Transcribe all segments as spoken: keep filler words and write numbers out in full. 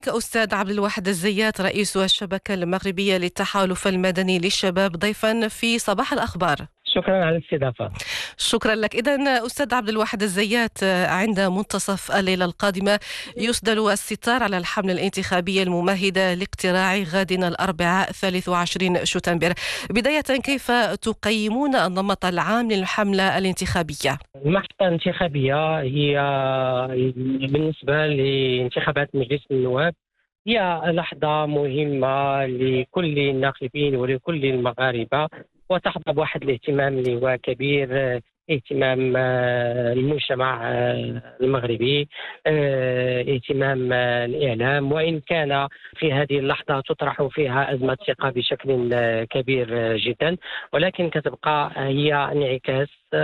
كأستاذ عبد الواحد الزيات رئيس الشبكة المغربية للتحالف المدني للشباب ضيفا في صباح الأخبار. شكرا على الاستضافة. شكرا لك. إذن أستاذ عبد الواحد الزيات، عند منتصف الليلة القادمة يسدل الستار على الحملة الانتخابية الممهدة لاقتراع غد الأربعاء ثالث وعشرين شتنبر. بداية، كيف تقيمون النمط العام للحملة الانتخابية؟ المحطة الانتخابية هي بالنسبة لانتخابات مجلس النواب هي لحظة مهمة لكل الناخبين ولكل المغاربة، وتحظى بواحد الاهتمام اللي هو كبير، اهتمام آه، المجتمع آه، المغربي، آه، اهتمام آه، الإعلام، وإن كان في هذه اللحظة تطرح فيها أزمة ثقة بشكل آه، كبير آه، جدا، ولكن كتبقى هي انعكاس آه،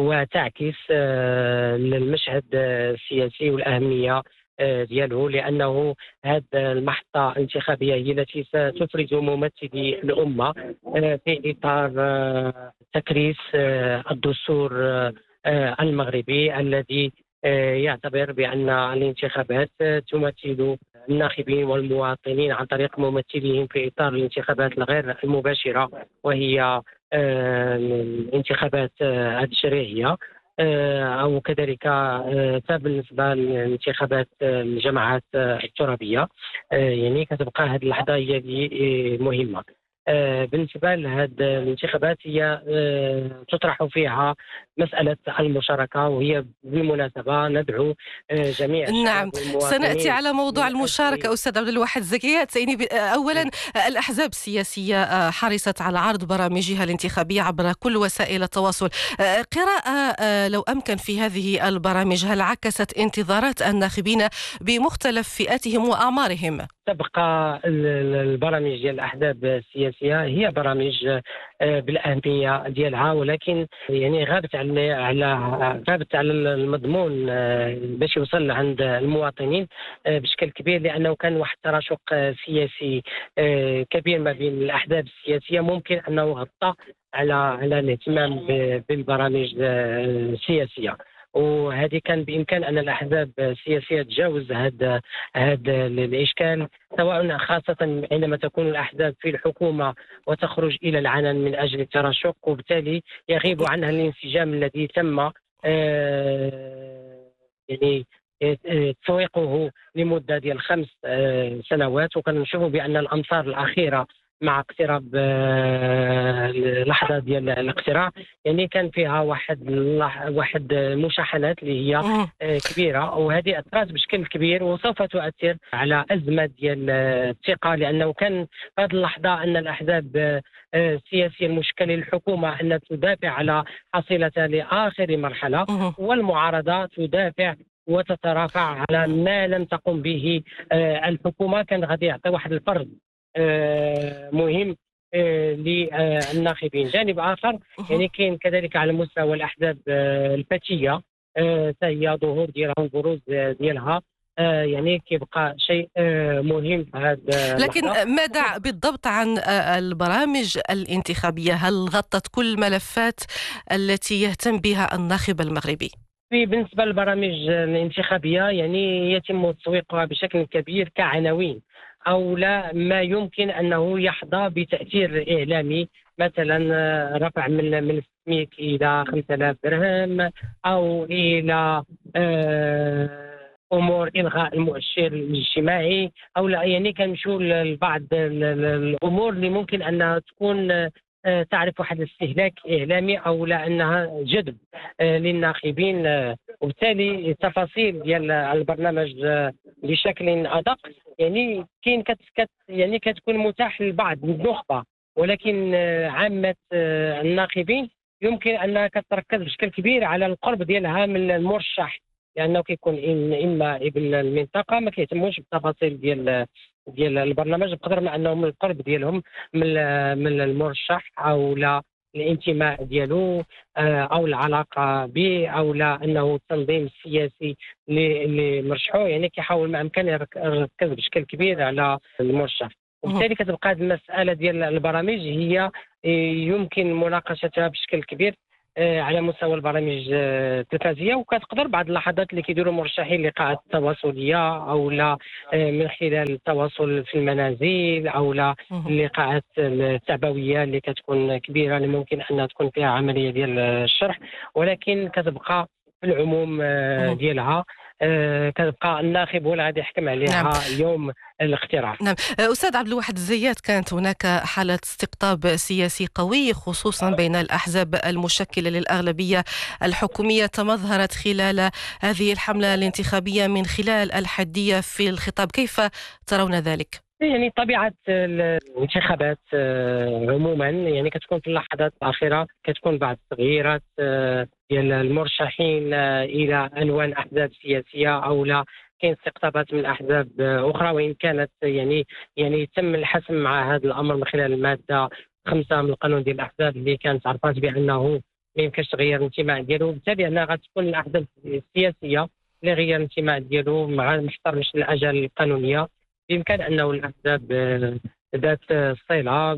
وتعكس آه، المشهد آه، السياسي والأهمية آه، دياله، لأنه هذه المحطة الانتخابية هي التي ستفرز ممثلي الأمة آه، في إطار آه، تكريس آه، الدستور آه، آه، المغربي الذي آه، يعتبر بأن الانتخابات آه، تمثل الناخبين والمواطنين عن طريق ممثليهم في إطار الانتخابات الغير المباشرة، وهي آه، الانتخابات آه، التشريعية، آه، أو كذلك آه، بالنسبة لانتخابات آه، الجماعات آه، الترابية. آه، يعني كتبقى هذه اللحظة هي اللي آه، مهمة. آه، بالنسبة لهذه الانتخابات هي آه، تطرح فيها مسألة المشاركة، وهي بالمناسبة ندعو آه، جميع نعم، الشباب سنأتي والمواطنين على موضوع من المشاركة أجل أستاذ عبد الواحد الزكيات. سيني ب- أولا، الأحزاب السياسية آه، حرصت على عرض برامجها الانتخابية عبر كل وسائل التواصل. آه، قراءة آه، لو أمكن في هذه البرامج، هل عكست انتظارات الناخبين بمختلف فئاتهم وأعمارهم؟ تبقى ال- ال- البرامج ديال الاحزاب السياسيه هي برامج آه، بالاهميه ديالها، ولكن يعني غابت على على غابت على المضمون آه، باش يوصل عند المواطنين آه، بشكل كبير، لانه كان واحد التراشق آه، سياسي آه، كبير ما بين الاحزاب السياسيه، ممكن انه غطى على على الاهتمام ب- بالبرامج آه، السياسيه. وهذه كان بامكان ان الاحزاب السياسيه تجاوز هذا هذا الاشكال، سواء خاصة عندما تكون الأحزاب في الحكومة وتخرج إلى العلن من أجل الترشح، وبالتالي يغيب عنها الانسجام الذي تم آه، يعني آه، تسويقه لمدة ديال خمس آه، سنوات. وكنشوفوا بأن الأمطار الأخيرة مع اقتراب آه، لحظة ديال الاقتراع يعني كان فيها واحد واحد مشاحنات اللي هي مم. آه، كبيره، وهذه اثرت بشكل كبير وسوف تؤثر على ازمه ديال آه، الثقه، لانه كان في هذه اللحظه ان الاحزاب آه، آه، السياسيه المشكله للحكومه ان تدافع على حصيلتها لاخر مرحله، مم. والمعارضه تدافع وتترافع على ما لم تقم به آه، الحكومه. كان غادي يعطي واحد الفرض آه، مهم آه، للناخبين. جانب اخر مم. يعني كاين كذلك على مستوى الاحزاب آه، الفتيه، آه، حتى هي ظهور ديالها والبروز ديالها آه، يعني كيبقى شيء آه، مهم في هذه اللحظه. لكن ماذا بالضبط عن آه، البرامج الانتخابية؟ هل غطت كل الملفات التي يهتم بها الناخب المغربي؟ في بالنسبه للبرامج الانتخابيه يعني يتم تسويقها بشكل كبير كعناوين، او لا ما يمكن انه يحظى بتاثير اعلامي، مثلا آه، رفع من من السميك الى خمسة آلاف درهم، او الى آه، امور الغاء المؤشر الاجتماعي، او لا يعني كنمشيو لبعض ال- ال- الامور اللي ممكن انها تكون آه، تعرف واحد الاستهلاك اعلامي، او لا انها جذب آه، للناخبين. آه، وبالتالي التفاصيل ديال البرنامج آه، بشكل ادق يعني كاين كت كت يعني كتكون متاح للبعض من النخبه، ولكن آه، عامه آه، الناخبين يمكن انها كتركز بشكل كبير على القرب ديالها من المرشح، لانه كيكون إن- اما ابن المنطقه ما كيهتموش بالتفاصيل ديال ديال البرنامج بقدر ما انهم القرب ديالهم من من المرشح، او لا الانتماء ديالو آه، او العلاقه به، او لا انه التنظيم السياسي اللي اللي مرشحوه، يعني كيحاول ما امكن يرك- يركز بشكل كبير على المرشح. وبالتالي كتبقى هذه المساله ديال البرامج هي آه، يمكن مناقشتها بشكل كبير آه، على مستوى البرامج آه، التلفزيونيه، وكتقدر بعض اللحظات اللي كيديروا المرشحين لقاءات تواصليه او لا آه، من خلال التواصل في المنازل او لا مهم. اللقاءات التعبويه اللي كتكون كبيره اللي ممكن انها تكون فيها عمليه ديال الشرح، ولكن كتبقى في العموم آه، مهم. ديالها آه، كتبقى الناخب هو اللي غادي يحكم نعم. عليها يوم الاقتراع. نعم. أستاذ عبد الواحد الزيات، كانت هناك حالة استقطاب سياسي قوي خصوصا بين الأحزاب المشكلة للأغلبية الحكومية، تمظهرت خلال هذه الحملة الانتخابية من خلال الحدية في الخطاب. كيف ترون ذلك؟ يعني طبيعة الانتخابات آه، عموما يعني كتكون في اللحظات الأخيرة كتكون بعض التغييرات آه، ديال المرشحين آه، إلى ألوان أحزاب سياسية أو لا كاين استقطابات من أحزاب آه، أخرى، وإن كانت يعني يعني تم الحسم مع هذا الأمر من خلال المادة خمسة من القانون ديال الأحزاب اللي كانت عرفات بأنه ما يمكنش تغير الانتماء ديالو، وبالتالي أنها غتكون الأحزاب السياسية اللي غير الانتماء ديالو مع ما احترمش الأجال القانونية. بإمكان أنه الأحزاب آه، ذات صلة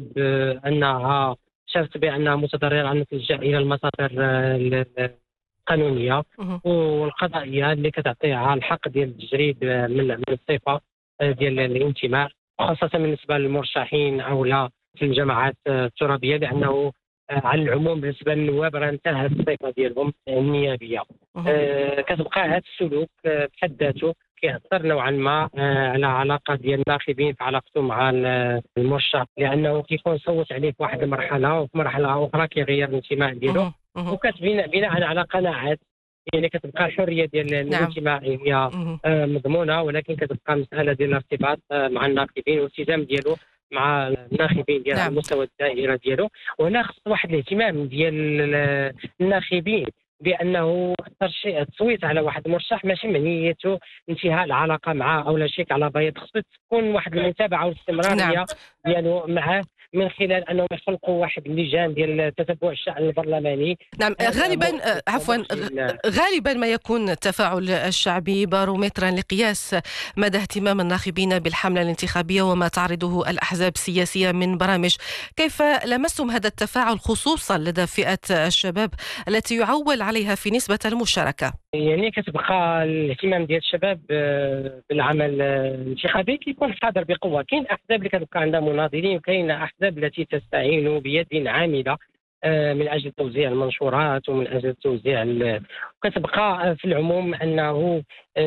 بأنها شافت بأنها متضررة أن تلجأ إلى المصادر آه، القانونية مهم. والقضائية اللي كتعطيها الحق ديال التجريد آه، من من الصفة آه، ديال الانتماء، خاصة بالنسبة للمرشحين أو لا في الجماعات آه، الترابية، لأنه آه، على العموم بالنسبة للنواب راه انتهت الصفة ديالهم النيابية. مهم. آه، كتبقى هذا السلوك آه، بحد ذاته كيأثر نوعا ما آه، على علاقة ديال الناخبين في علاقته مع ال- المرشح، لأنه كيكون صوت عليه في واحد المرحلة وفي مرحلة أخرى كيغير الانتماء ديالو، مهم. مهم. وكتبنى بناء على قناعات. يعني كتبقى الحرية ديال نعم. الانتماء هي مهم. آه، مضمونة، ولكن كتبقى مسألة ديال الارتباط آه، مع الناخبين والالتزام ديالو مع الناخبين ديال على نعم. مستوى الدائرة ديالو. وهنا خص واحد الاهتمام ديال ال- الناخبين بانه الترشيح التصويت على واحد المرشح ماشي معنيته انتهاء العلاقه معه او لا شيك على بيض، خصو تكون واحد المتابعه نعم. والاستمراريه ديالو معه من خلال انهم يخلقوا واحد اللجان ديال تتبع الشأن البرلماني. نعم. هذا غالبا مخ- آه، عفوا مخ- غ- غالبا ما يكون التفاعل الشعبي بارومترا لقياس مدى اهتمام الناخبين بالحملة الانتخابية وما تعرضه الأحزاب السياسية من برامج. كيف لمستم هذا التفاعل خصوصا لدى فئة الشباب التي يعول عليها في نسبة المشاركة؟ يعني كتبقى الاهتمام ديال الشباب آه، بالعمل آه، الانتخابي كيكون حاضر بقوه. كاين احزاب اللي كتبقى عندها مناضلين، وكاين احزاب التي تستعين بيد عامله آه، من اجل توزيع المنشورات ومن اجل توزيع ال- وكتبقى في العموم انه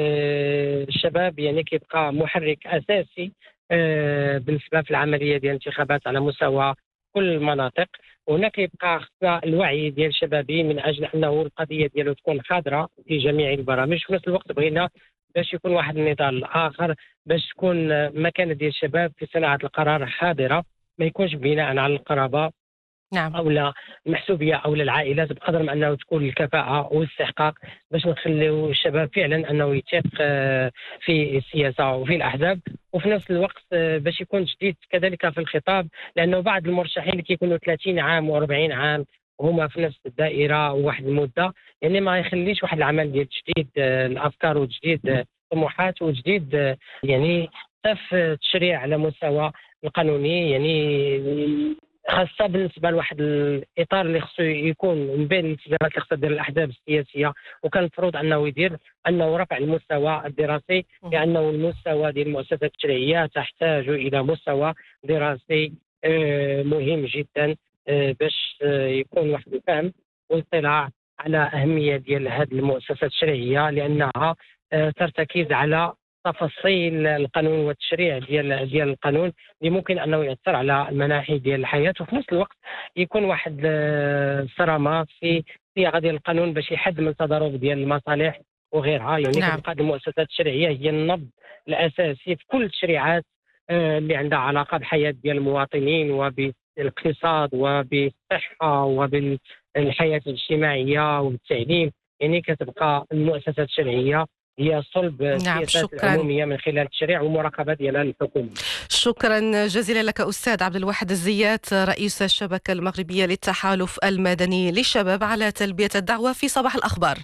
آه، الشباب يعني كيبقى محرك اساسي آه، بالنسبه في العمليه ديال الانتخابات على مستوى كل المناطق. وهنا كيبقى خصنا الوعي ديال الشبابي من اجل انه القضيه ديالو تكون حاضره في جميع البرامج. في نفس الوقت بغينا باش يكون واحد النضال اخر، باش تكون مكانه ديال الشباب في صناعه القرار حاضره، ما يكونش بناء على القرابه نعم. او لا المحسوبيه او لا العائلات، بقدر ما انه تكون الكفاءه والاستحقاق باش نخليو الشباب فعلا انه يثق آه، في السياسه وفي الاحزاب. وفي نفس الوقت آه، باش يكون جديد كذلك في الخطاب، لانه بعض المرشحين اللي كيكونوا ثلاثين عام و40 عام هما في نفس الدائره وواحد المده، يعني ما يخليش واحد العمل ديال تجديد آه، الافكار وتجديد آه، الطموحات وتجديد آه، يعني في التشريع على مستوى القانوني. يعني خاصة بالنسبة لواحد الإطار اللي خصو يكون من بين الاتجاهات اللي خصها دير الأحزاب السياسية، وكان المفروض أنه يدير أنه رفع المستوى الدراسي، لأنه المستوى ديال المؤسسات التشريعية تحتاج إلى مستوى دراسي آه، مهم جدا آه، باش آه، يكون واحد الفهم والاطلاع على أهمية ديال هذه المؤسسات التشريعية، لأنها آه، ترتكز على تفاصيل القانون والتشريع ديال ديال القانون اللي ممكن انه ياثر على المناحي ديال الحياه. وفي نفس الوقت يكون واحد الصرامه في صياغه ديال القانون باش يحد من تضارب ديال المصالح وغيرها. يعني نعم. كتبقى المؤسسات التشريعيه هي النبض الاساسي في كل التشريعات آه، اللي عندها علاقه بحياه ديال المواطنين وبالاقتصاد وبالصحه وبالحياه الاجتماعيه وبالتعليم. يعني كتبقى المؤسسات التشريعيه هي صلب نعم. السياسات شكرا. العموميه من خلال التشريع ومراقبه ديالها الحكومه. شكرا جزيلا لك أستاذ عبد الواحد الزيات، رئيس الشبكة المغربية للتحالف المدني للشباب، على تلبية الدعوة في صباح الأخبار.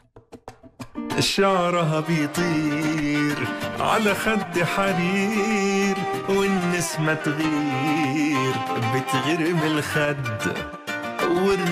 شعرها بيطير على خد حرير، والنسمة تغير بتغير من الخد.